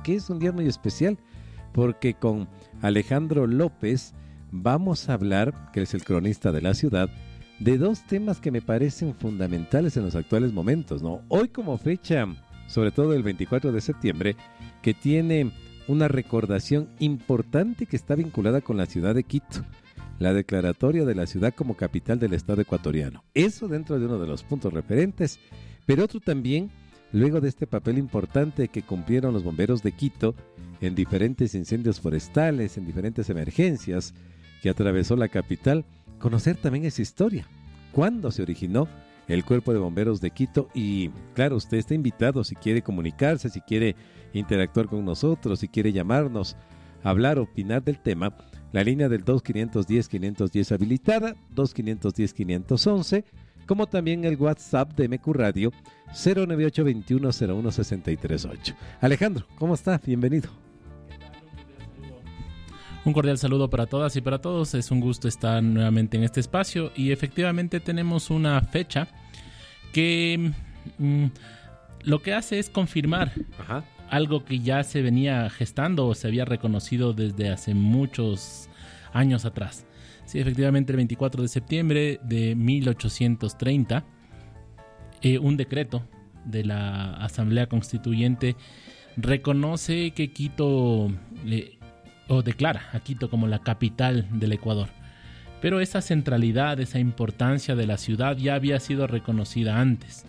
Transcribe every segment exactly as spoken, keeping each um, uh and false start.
qué es un día muy especial? Porque con Alejandro López vamos a hablar, que es el cronista de la ciudad, de dos temas que me parecen fundamentales en los actuales momentos, ¿no? Hoy como fecha, sobre todo el veinticuatro de septiembre, que tiene una recordación importante que está vinculada con la ciudad de Quito, la declaratoria de la ciudad como capital del estado ecuatoriano. Eso dentro de uno de los puntos referentes, pero otro también, luego de este papel importante que cumplieron los bomberos de Quito en diferentes incendios forestales, en diferentes emergencias que atravesó la capital, conocer también esa historia, cuándo se originó el Cuerpo de Bomberos de Quito. Y claro, usted está invitado si quiere comunicarse, si quiere interactuar con nosotros, si quiere llamarnos, hablar, opinar del tema. La línea del dos quinientos diez quinientos diez habilitada, dos quinientos diez quinientos once, como también el WhatsApp de M Q Radio cero nueve ocho veintiuno cero uno sesenta y tres ocho. Alejandro, ¿cómo está? Bienvenido. Un cordial saludo para todas y para todos. Es un gusto estar nuevamente en este espacio y efectivamente tenemos una fecha que mmm, lo que hace es confirmar Ajá. algo que ya se venía gestando o se había reconocido desde hace muchos años atrás. Sí, efectivamente el veinticuatro de septiembre de mil ochocientos treinta, eh, un decreto de la Asamblea Constituyente reconoce que Quito... Eh, o declara a Quito como la capital del Ecuador. Pero esa centralidad, esa importancia de la ciudad ya había sido reconocida antes.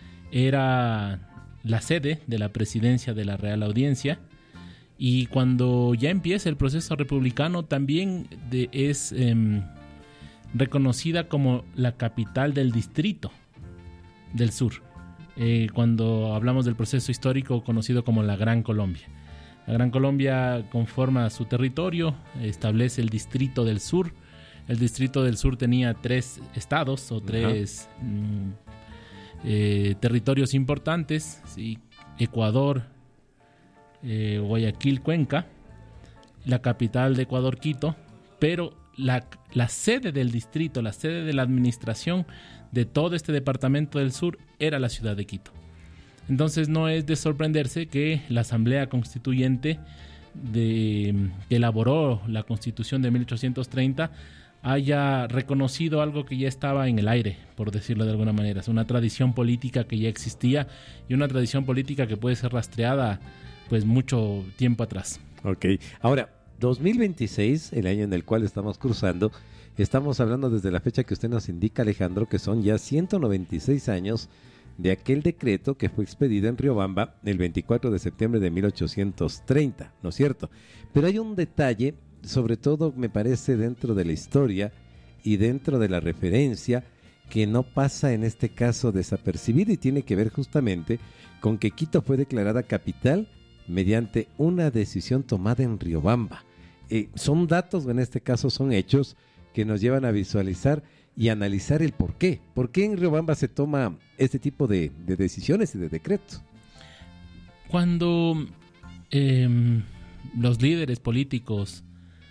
Era la sede de la presidencia de la Real Audiencia y cuando ya empieza el proceso republicano también de, es eh, reconocida como la capital del distrito del sur. Eh, cuando hablamos del proceso histórico conocido como la Gran Colombia. La Gran Colombia conforma su territorio, establece el Distrito del Sur. El Distrito del Sur tenía tres estados o tres mm, eh, territorios importantes, ¿sí? Ecuador, eh, Guayaquil, Cuenca, la capital de Ecuador, Quito, pero la, la sede del distrito, la sede de la administración de todo este departamento del sur era la ciudad de Quito. Entonces no es de sorprenderse que la Asamblea Constituyente de, que elaboró la Constitución de mil ochocientos treinta haya reconocido algo que ya estaba en el aire, por decirlo de alguna manera. Es una tradición política que ya existía y una tradición política que puede ser rastreada pues mucho tiempo atrás. Ok, ahora dos mil veintiséis, el año en el cual estamos cruzando, estamos hablando desde la fecha que usted nos indica, Alejandro, que son ya ciento noventa y seis años de aquel decreto que fue expedido en Riobamba el veinticuatro de septiembre de mil ochocientos treinta, ¿no es cierto? Pero hay un detalle, sobre todo me parece dentro de la historia y dentro de la referencia, que no pasa en este caso desapercibido y tiene que ver justamente con que Quito fue declarada capital mediante una decisión tomada en Riobamba. Eh, son datos, o en este caso son hechos, que nos llevan a visualizar y analizar el por qué. ¿Por qué en Riobamba se toma este tipo de, de decisiones y de decretos? Cuando eh, los líderes políticos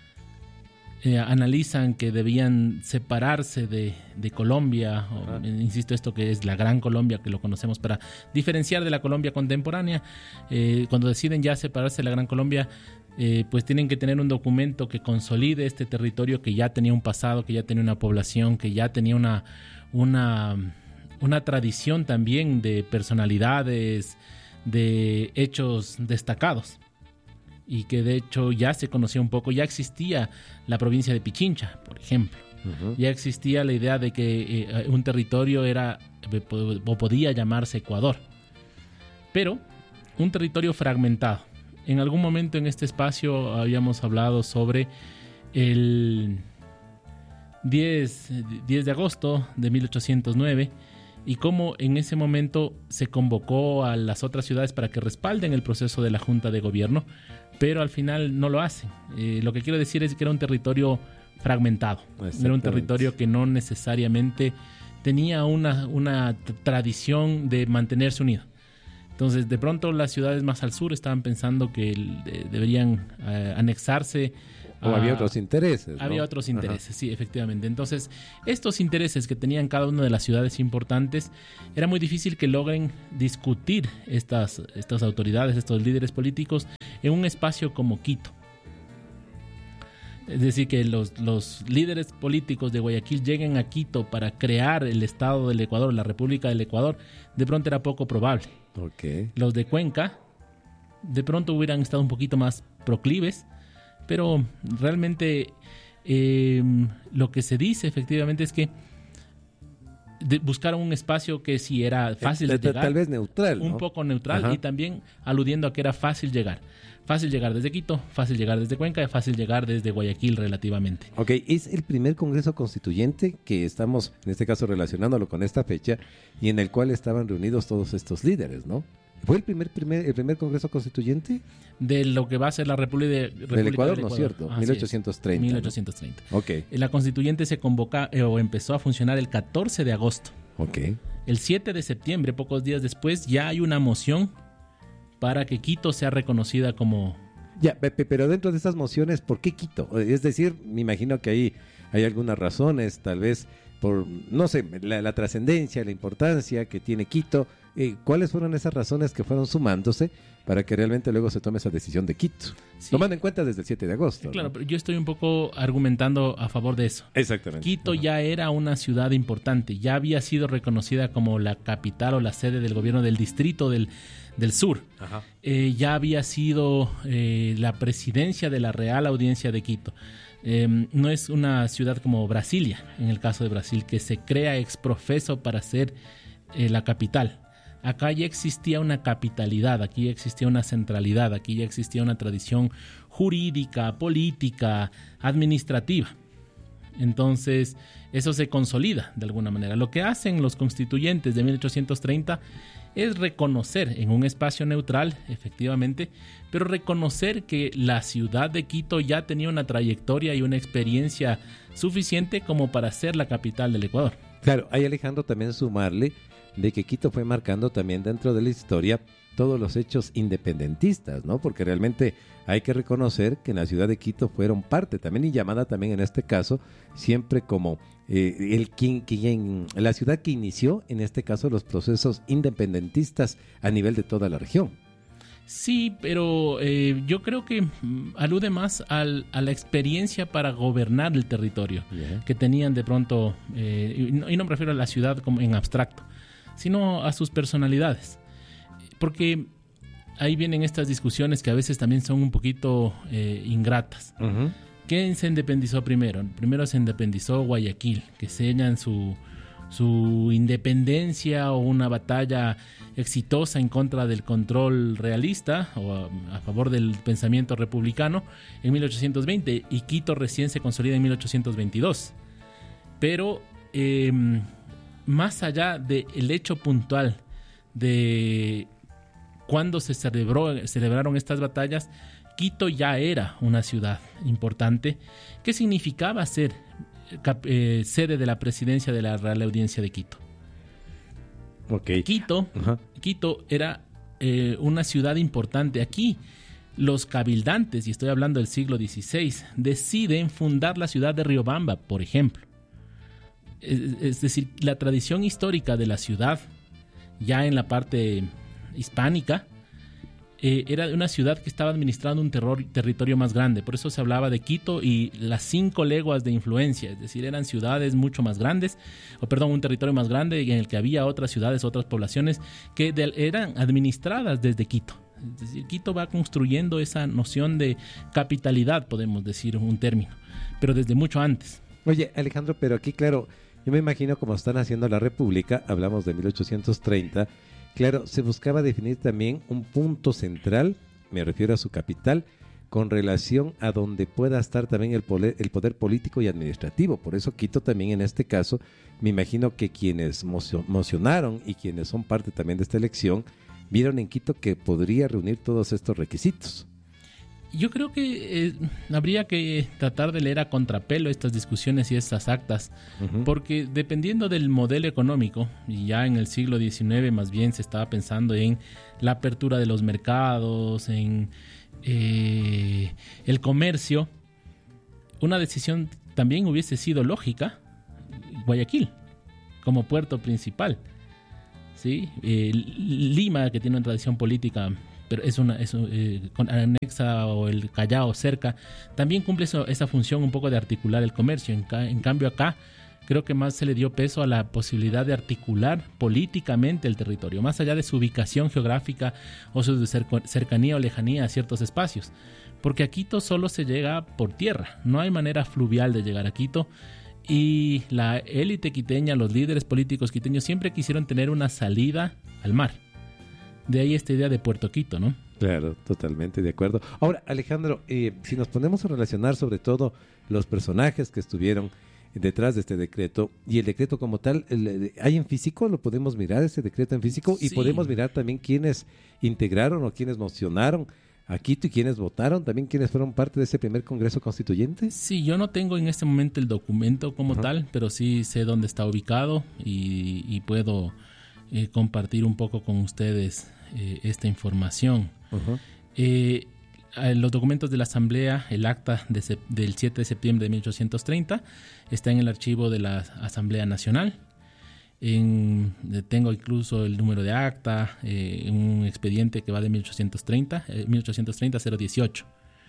eh, analizan que debían separarse de, de Colombia, o, insisto, esto que es la Gran Colombia, que lo conocemos para diferenciar de la Colombia contemporánea, eh, cuando deciden ya separarse de la Gran Colombia, Eh, pues tienen que tener un documento que consolide este territorio que ya tenía un pasado, que ya tenía una población, que ya tenía una, una, una tradición también de personalidades, de hechos destacados. Y que de hecho ya se conocía un poco, ya existía la provincia de Pichincha, por ejemplo. Uh-huh. Ya existía la idea de que eh, un territorio era o podía llamarse Ecuador. Pero un territorio fragmentado. En algún momento en este espacio habíamos hablado sobre el diez de agosto de mil ochocientos nueve y cómo en ese momento se convocó a las otras ciudades para que respalden el proceso de la Junta de Gobierno, pero al final no lo hacen. Eh, lo que quiero decir es que era un territorio fragmentado, era un territorio que no necesariamente tenía una, una tradición de mantenerse unido. Entonces, de pronto las ciudades más al sur estaban pensando que de, deberían eh, anexarse. O a, había otros intereses, ¿no? Había otros intereses, Ajá. sí, efectivamente. Entonces, estos intereses que tenían cada una de las ciudades importantes, era muy difícil que logren discutir estas, estas autoridades, estos líderes políticos, en un espacio como Quito. Es decir, que los, los líderes políticos de Guayaquil lleguen a Quito para crear el Estado del Ecuador, la República del Ecuador, de pronto era poco probable. Okay. Los de Cuenca, de pronto hubieran estado un poquito más proclives, pero realmente eh, lo que se dice efectivamente es que de, buscaron un espacio que sí era fácil de llegar. Tal vez neutral, ¿no? Un poco neutral. Ajá. Y también aludiendo a que era fácil llegar. Fácil llegar desde Quito, fácil llegar desde Cuenca y fácil llegar desde Guayaquil relativamente. Ok, es el primer Congreso Constituyente que estamos, en este caso, relacionándolo con esta fecha y en el cual estaban reunidos todos estos líderes, ¿no? ¿Fue el primer, primer, el primer Congreso Constituyente? De lo que va a ser la República, de, República del Ecuador, del Ecuador, ¿no es cierto? Así mil ochocientos treinta. mil ochocientos treinta. ¿No? Ok. La Constituyente se convoca eh, o empezó a funcionar el catorce de agosto. Ok. El siete de septiembre, pocos días después, ya hay una moción para que Quito sea reconocida como... Ya, pero dentro de esas mociones, ¿por qué Quito? Es decir, me imagino que ahí hay algunas razones, tal vez por, no sé, la, la trascendencia, la importancia que tiene Quito. Eh, ¿Cuáles fueron esas razones que fueron sumándose para que realmente luego se tome esa decisión de Quito? Sí. Tomando en cuenta desde el siete de agosto. Claro, ¿no? Pero yo estoy un poco argumentando a favor de eso. Exactamente. Quito uh-huh. ya era una ciudad importante, ya había sido reconocida como la capital o la sede del gobierno del distrito del, del sur. Ajá. Eh, ya había sido eh, la presidencia de la Real Audiencia de Quito. Eh, no es una ciudad como Brasilia, en el caso de Brasil, que se crea ex profeso para ser eh, la capital. Acá ya existía una capitalidad, aquí ya existía una centralidad, aquí ya existía una tradición jurídica, política, administrativa. Entonces, eso se consolida de alguna manera. Lo que hacen los constituyentes de mil ochocientos treinta es reconocer en un espacio neutral, efectivamente, pero reconocer que la ciudad de Quito ya tenía una trayectoria y una experiencia suficiente como para ser la capital del Ecuador. Claro, hay, Alejandro, también sumarle de que Quito fue marcando también dentro de la historia todos los hechos independentistas, ¿no? Porque realmente hay que reconocer que en la ciudad de Quito fueron parte también, y llamada también en este caso, siempre como eh, el quien, quien, la ciudad que inició, en este caso, los procesos independentistas a nivel de toda la región. Sí, pero eh, yo creo que alude más al, a la experiencia para gobernar el territorio yeah. que tenían de pronto, eh, y, no, y no me refiero a la ciudad como en abstracto, sino a sus personalidades. Porque ahí vienen estas discusiones que a veces también son un poquito eh, ingratas. Uh-huh. ¿Quién se independizó primero? Primero se independizó Guayaquil, que sellan su, su independencia o una batalla exitosa en contra del control realista o a, a favor del pensamiento republicano en mil ochocientos veinte, y Quito recién se consolida en mil ochocientos veintidós. Pero eh, más allá del hecho puntual de cuando se celebró, celebraron estas batallas, Quito ya era una ciudad importante que significaba ser eh, sede de la presidencia de la Real Audiencia de Quito. Okay. Quito, uh-huh. Quito era eh, una ciudad importante. Aquí los cabildantes, y estoy hablando del siglo dieciséis, deciden fundar la ciudad de Riobamba, por ejemplo. Es, es decir, la tradición histórica de la ciudad, ya en la parte hispánica, eh, era una ciudad que estaba administrando un terror, territorio más grande. Por eso se hablaba de Quito y las cinco leguas de influencia. Es decir, eran ciudades mucho más grandes, o perdón, un territorio más grande en el que había otras ciudades, otras poblaciones que de, eran administradas desde Quito. Es decir, Quito va construyendo esa noción de capitalidad, podemos decir un término, pero desde mucho antes. Oye, Alejandro, pero aquí, claro, yo me imagino como están haciendo la República, hablamos de mil ochocientos treinta, claro, se buscaba definir también un punto central, me refiero a su capital, con relación a donde pueda estar también el poder, el poder político y administrativo. Por eso Quito también en este caso, me imagino que quienes mocionaron y quienes son parte también de esta elección, vieron en Quito que podría reunir todos estos requisitos. Yo creo que eh, habría que tratar de leer a contrapelo estas discusiones y estas actas, uh-huh. porque dependiendo del modelo económico, y ya en el siglo diecinueve más bien se estaba pensando en la apertura de los mercados, en eh, el comercio, una decisión también hubiese sido lógica, Guayaquil, como puerto principal, ¿sí? Eh, Lima, que tiene una tradición política pero es una es, eh, con anexa o el Callao cerca, también cumple eso, esa función un poco de articular el comercio. En, ca, en cambio acá creo que más se le dio peso a la posibilidad de articular políticamente el territorio, más allá de su ubicación geográfica o su cercanía o lejanía a ciertos espacios. Porque a Quito solo se llega por tierra, no hay manera fluvial de llegar a Quito. Y la élite quiteña, los líderes políticos quiteños siempre quisieron tener una salida al mar. De ahí esta idea de Puerto Quito, ¿no? Claro, totalmente de acuerdo. Ahora, Alejandro, eh, si nos ponemos a relacionar sobre todo los personajes que estuvieron detrás de este decreto y el decreto como tal, el, ¿hay en físico? ¿Lo podemos mirar ese decreto en físico? Sí. Y podemos mirar también quiénes integraron o quiénes mocionaron a Quito y quiénes votaron, también quiénes fueron parte de ese primer Congreso Constituyente. Sí, yo no tengo en este momento el documento como uh-huh. tal, pero sí sé dónde está ubicado y, y puedo eh, compartir un poco con ustedes eh, esta información. Uh-huh. Eh, los documentos de la Asamblea, el acta de sep- del siete de septiembre de mil ochocientos treinta, está en el archivo de la Asamblea Nacional. En, tengo incluso el número de acta, eh, un expediente que va de mil ochocientos treinta, eh, mil ochocientos treinta a cero dieciocho.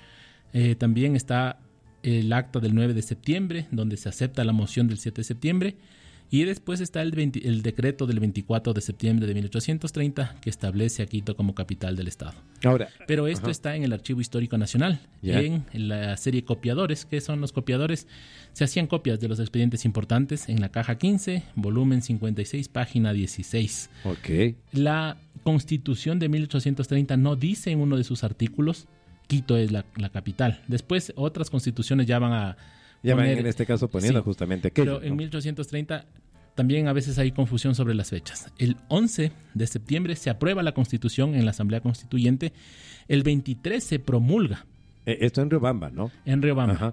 Eh, también está el acta del nueve de septiembre, donde se acepta la moción del siete de septiembre. Y después está el, veinte, el decreto del veinticuatro de septiembre de mil ochocientos treinta, que establece a Quito como capital del Estado. Ahora, Pero esto ajá. está en el Archivo Histórico Nacional, yeah. en la serie copiadores. ¿Qué son los copiadores? Se hacían copias de los expedientes importantes en la caja quince, volumen cincuenta y seis, página dieciséis. Okay. La Constitución de mil ochocientos treinta no dice en uno de sus artículos Quito es la, la capital. Después otras constituciones ya van a Ya van en este caso poniendo sí, justamente aquello. Pero en ¿no? mil ochocientos treinta también a veces hay confusión sobre las fechas. El once de septiembre se aprueba la Constitución en la Asamblea Constituyente. El veintitrés se promulga. Eh, esto en Riobamba, ¿no? En Riobamba. Ajá.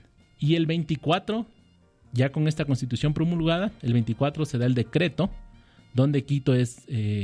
Y el veinticuatro, ya con esta Constitución promulgada, el veinticuatro se da el decreto donde Quito es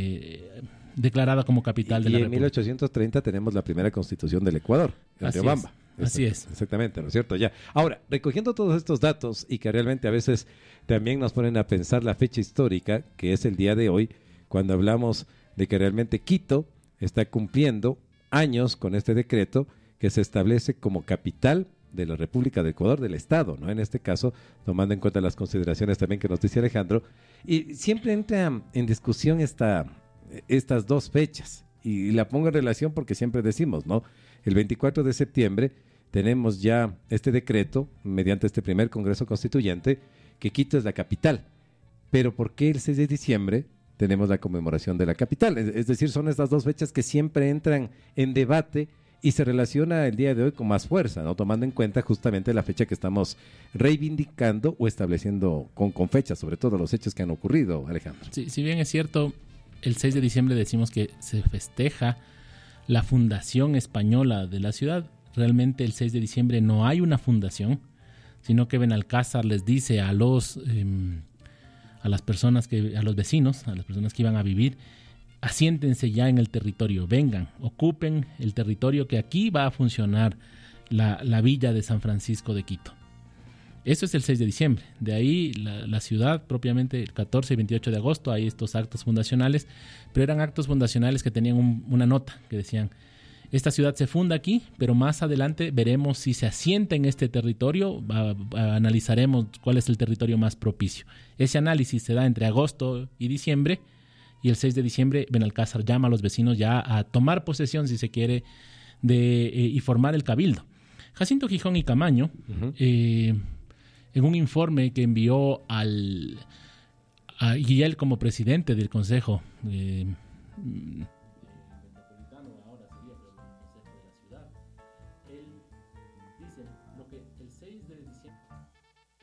eh, declarada como capital y, de la y República. Y en mil ochocientos treinta tenemos la primera Constitución del Ecuador, en Así Riobamba. Es. Así es. Exactamente, ¿no es cierto? Ya. Ahora, recogiendo todos estos datos y que realmente a veces también nos ponen a pensar la fecha histórica, que es el día de hoy, cuando hablamos de que realmente Quito está cumpliendo años con este decreto que se establece como capital de la República del Ecuador, del Estado, ¿no? En este caso, tomando en cuenta las consideraciones también que nos dice Alejandro. Y siempre entra en discusión esta, estas dos fechas. Y la pongo en relación porque siempre decimos, ¿no? El veinticuatro de septiembre tenemos ya este decreto, mediante este primer Congreso Constituyente, que Quito es la capital. Pero ¿por qué el seis de diciembre tenemos la conmemoración de la capital? Es, es decir, son estas dos fechas que siempre entran en debate y se relaciona el día de hoy con más fuerza, ¿no? Tomando en cuenta justamente la fecha que estamos reivindicando o estableciendo con, con fechas, sobre todo los hechos que han ocurrido, Alejandro. Sí, si bien es cierto, el seis de diciembre decimos que se festeja la fundación española de la ciudad. Realmente el seis de diciembre no hay una fundación, sino que Benalcázar les dice a los eh, a las personas que a los vecinos, a las personas que iban a vivir, asiéntense ya en el territorio, vengan, ocupen el territorio que aquí va a funcionar la, la villa de San Francisco de Quito. Eso es el seis de diciembre. De ahí la, la ciudad propiamente el catorce y veintiocho de agosto hay estos actos fundacionales, pero eran actos fundacionales que tenían un, una nota que decían: esta ciudad se funda aquí, pero más adelante veremos si se asienta en este territorio, a, a, analizaremos cuál es el territorio más propicio. Ese análisis se da entre agosto y diciembre, y el seis de diciembre Benalcázar llama a los vecinos ya a tomar posesión, si se quiere, de eh, y formar el cabildo. Jacinto Gijón y Camaño, uh-huh. eh, en un informe que envió al a, y él como presidente del Consejo eh,